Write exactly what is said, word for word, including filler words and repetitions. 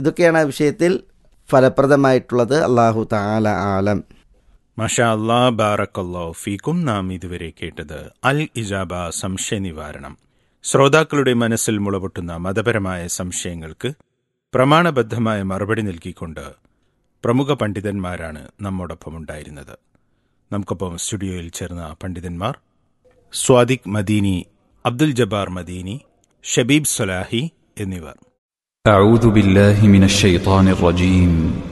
ഇതൊക്കെയാണ് ആ വിഷയത്തിൽ ഫലപ്രദമായിട്ടുള്ളത്. അല്ലാഹു തആല ആലം. മാഷാ അല്ലാ, ബാറക്കല്ലാഹു ഫീക്കും. നാം ഇതുവരെ കേട്ടത് അൽ ഇജാബ സംശയ നിവാരണം. ശ്രോതാക്കളുടെ മനസ്സിൽ മുളപൊട്ടുന്ന മതപരമായ സംശയങ്ങൾക്ക് പ്രമാണബദ്ധമായ മറുപടി നൽകിക്കൊണ്ട് പ്രമുഖ പണ്ഡിതന്മാരാണ് നമ്മോടൊപ്പം ഉണ്ടായിരുന്നത്. നമുക്കൊപ്പം സ്റ്റുഡിയോയിൽ ചേർന്ന പണ്ഡിതന്മാർ സ്വാദിഖ് മദീനി, അബ്ദുൽ ജബ്ബാർ മദീനി, ഷബീബ് സലാഹി എന്നിവർ. أعوذ بالله من الشيطان الرجيم